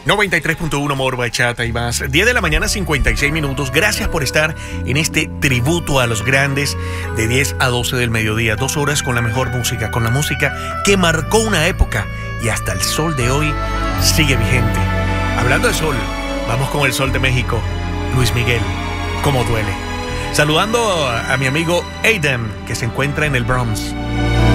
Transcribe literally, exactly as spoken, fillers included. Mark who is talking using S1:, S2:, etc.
S1: noventa y tres punto uno More Bachata y más. diez de la mañana, cincuenta y seis minutos. Gracias por estar en este tributo a los grandes de diez a doce del mediodía. Dos horas con la mejor música, con la música que marcó una época y hasta el sol de hoy sigue vigente. Hablando de sol, vamos con el sol de México, Luis Miguel, ¿Cómo duele? Saludando a, a mi amigo Aiden, que se encuentra en el Bronx.